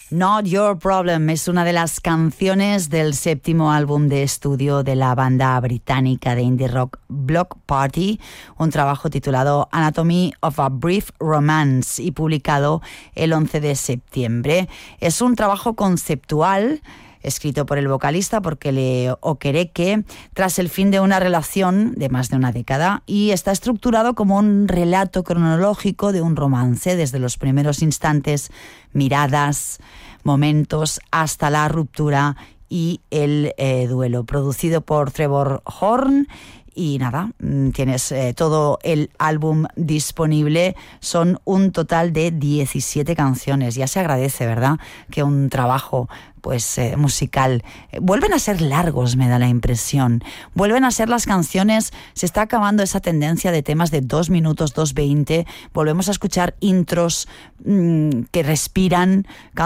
Not Your Problem es una de las canciones del séptimo álbum de estudio de la banda británica de indie rock Bloc Party, un trabajo titulado Anatomy of a Brief Romance y publicado el 11 de septiembre. Es un trabajo conceptual escrito por el vocalista Porkele Okereke tras el fin de una relación de más de una década, y está estructurado como un relato cronológico de un romance desde los primeros instantes, miradas, momentos hasta la ruptura y el duelo. Producido por Trevor Horn. Y nada, tienes todo el álbum disponible. Son un total de 17 canciones. Ya se agradece, ¿verdad?, que un trabajo musical vuelven a ser largos, me da la impresión. Vuelven a ser las canciones, se está acabando esa tendencia de temas de 2 minutos, 2:20. Volvemos a escuchar intros que respiran,